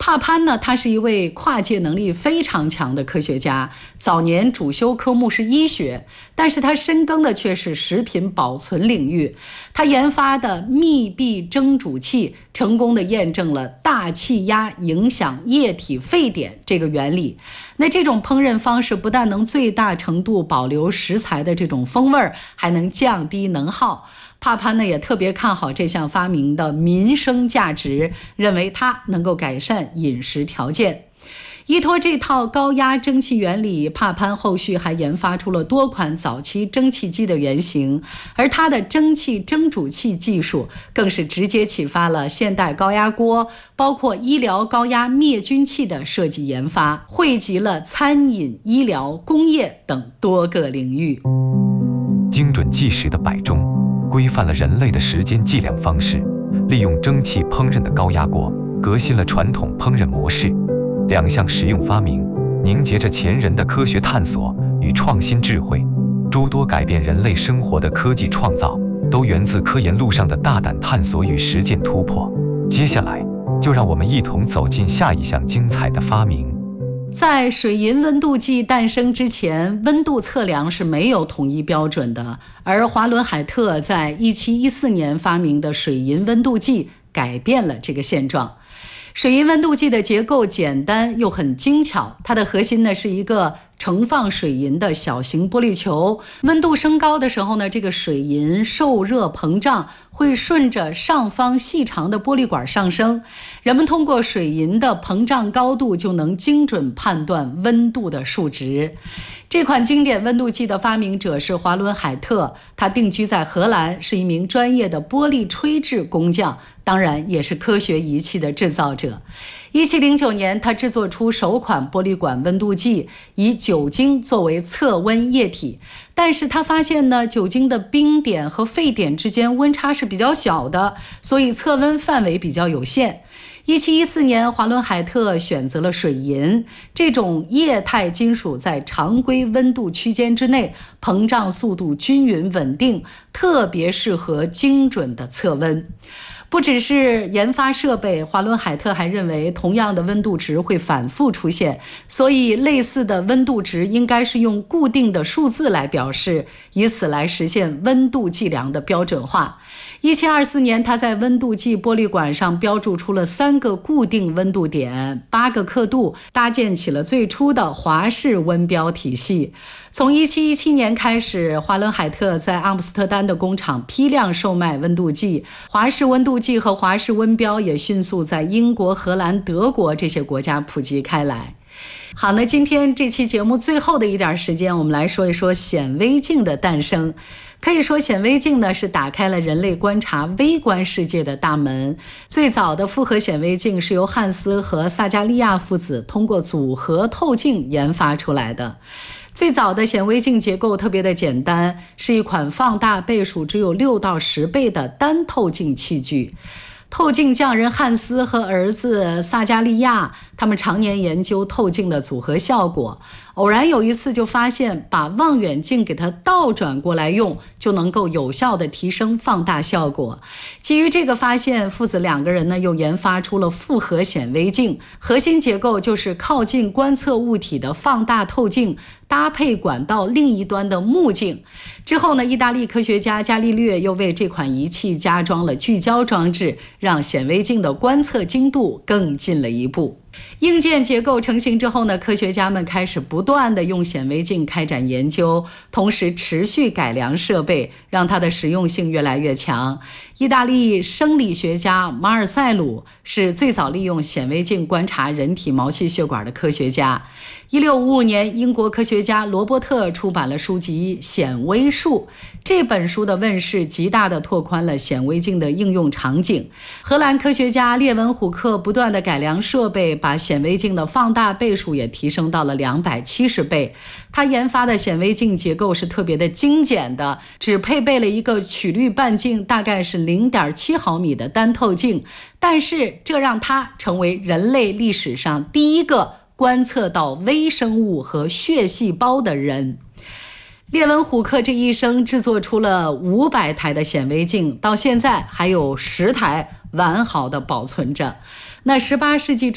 帕潘呢，他是一位跨界能力非常强的科学家，早年主修科目是医学，但是他深耕的却是食品保存领域。他研发的密闭蒸煮器成功的验证了大气压影响液体沸点这个原理。那这种烹饪方式不但能最大程度保留食材的这种风味，还能降低能耗。帕潘呢也特别看好这项发明的民生价值，认为它能够改善饮食条件。依托这套高压蒸汽原理，帕潘后续还研发出了多款早期蒸汽机的原型，而它的蒸汽蒸煮器技术更是直接启发了现代高压锅，包括医疗高压灭菌器的设计研发，汇集了餐饮、医疗、工业等多个领域。 精准计时的摆钟规范了人类的时间计量方式，利用蒸汽烹饪的高压锅革新了传统烹饪模式。两项实用发明凝结着前人的科学探索与创新智慧，诸多改变人类生活的科技创造都源自科研路上的大胆探索与实践突破。接下来就让我们一同走进下一项精彩的发明。 在水银温度计诞生之前，温度测量是没有统一标准的，而华伦海特在1714年发明的水银温度计改变了这个现状。水银温度计的结构简单又很精巧，它的核心呢是一个盛放水银的小型玻璃球，温度升高的时候呢，这个水银受热膨胀，会顺着上方细长的玻璃管上升。人们通过水银的膨胀高度就能精准判断温度的数值。这款经典温度计的发明者是华伦海特，他定居在荷兰，是一名专业的玻璃吹制工匠，当然也是科学仪器的制造者。1709年，他制作出首款玻璃管温度计，以酒精作为测温液体。但是他发现呢，酒精的冰点和沸点之间温差是比较小的，所以测温范围比较有限。1714年，华伦海特选择了水银，这种液态金属在常规温度区间之内，膨胀速度均匀稳定，特别适合精准的测温。不只是研发设备，华伦海特还认为同样的温度值会反复出现，所以类似的温度值应该是用固定的数字来表示，以此来实现温度计量的标准化。1724年，他在温度计玻璃管上标注出了3个固定温度点，8个刻度，搭建起了最初的华氏温标体系。从1717年开始，华伦海特在阿姆斯特丹的工厂批量售卖温度计，华氏温度计和华氏温标也迅速在英国、荷兰、德国这些国家普及开来。好，那今天这期节目最后的一点时间，我们来说一说显微镜的诞生。可以说显微镜呢是打开了人类观察微观世界的大门。最早的复合显微镜是由汉斯和萨加利亚父子通过组合透镜研发出来的。最早的显微镜结构特别的简单，是一款放大倍数只有6到10倍的单透镜器具。透镜匠人汉斯和儿子萨加利亚，他们常年研究透镜的组合效果，偶然有一次就发现把望远镜给它倒转过来用，就能够有效的提升放大效果。基于这个发现，父子2个人呢又研发出了复合显微镜，核心结构就是靠近观测物体的放大透镜搭配管道另一端的目镜。之后呢，意大利科学家伽利略又为这款仪器加装了聚焦装置，让显微镜的观测精度更进了一步。硬件结构成型之后呢，科学家们开始不断地用显微镜开展研究，同时持续改良设备，让它的实用性越来越强。意大利生理学家马尔塞鲁是最早利用显微镜观察人体毛细血管的科学家。1655年，英国科学家罗伯特出版了书籍《显微术》，这本书的问世极大地拓宽了显微镜的应用场景。荷兰科学家列文虎克不断地改良设备，把显微镜的放大倍数也提升到了270倍。他研发的显微镜结构是特别的精简的，只配备了一个曲率半径大概是0.7毫米的单透镜，但是这让他成为人类历史上第一个观测到微生物和血细胞的人。列文虎克这一生制作出了500台的显微镜，到现在还有10台完好的保存着。那18世纪